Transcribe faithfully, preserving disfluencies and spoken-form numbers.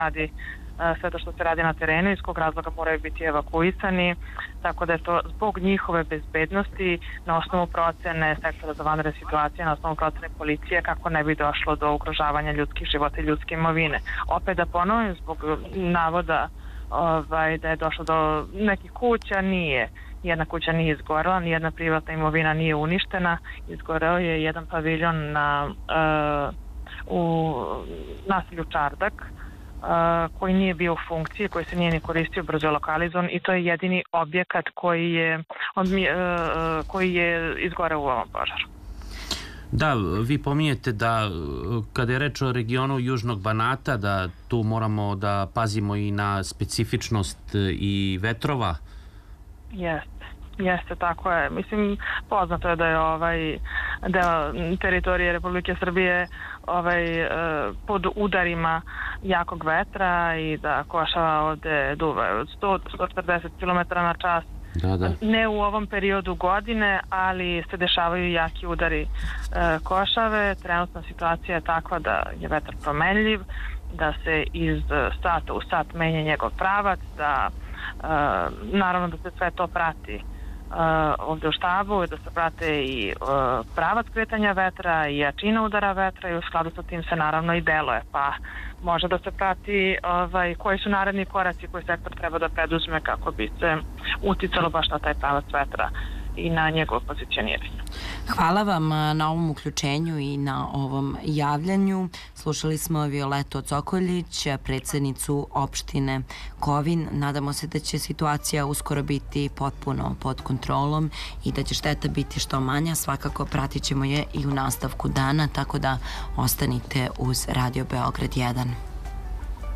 radi sve to što se radi na terenu, iz kog razloga moraju biti evakuisani, tako da je to zbog njihove bezbednosti na osnovu procene sektora za vanredne situacije, na osnovu procene policije, kako ne bi došlo do ugrožavanja ljudskih života i ljudske imovine. Opet da ponovim, zbog navoda ovaj, da je došlo do nekih kuća, nije. Jedna kuća nije izgorela, nijedna privatna imovina nije uništena, izgoreo je jedan paviljon na, uh, u naselju Čardak, Uh, koji nije bio u funkciji, koji se nije ni koristio, brzo je lokalizovan i to je jedini objekat koji je, uh, koji je izgoreo u ovom požaru. Da, vi pominjete da kada je reč o regionu Južnog Banata, da tu moramo da pazimo i na specifičnost i vetrova. Jeste. Jeste, tako je. Mislim, poznato je da je ovaj deo teritorije Republike Srbije ovaj, pod udarima jakog vetra i da Košava ovde duva od sto do sto četrdeset kilometara na čas. Da, da. Ne u ovom periodu godine, ali se dešavaju jaki udari Košave. Trenutna situacija je takva da je vetar promenljiv, da se iz sata u sat menja njegov pravac, da naravno da se sve to prati Uh, ovde u štabu, da se prate i uh, pravac kretanja vetra i jačina udara vetra i u skladu sa tim se naravno i deluje, pa može da se prati ovaj, koji su naredni koraci koji sektor treba da preduzme kako bi se uticalo baš na taj pravac vetra i na njegovo pozicioniranje. Hvala vam na ovom uključenju i na ovom javljanju. Slušali smo Violetu Cokoljić, predsednicu opštine Kovin. Nadamo se da će situacija uskoro biti potpuno pod kontrolom i da će šteta biti što manja. Svakako pratit ćemo je i u nastavku dana, tako da ostanite uz Radio Beograd jedan.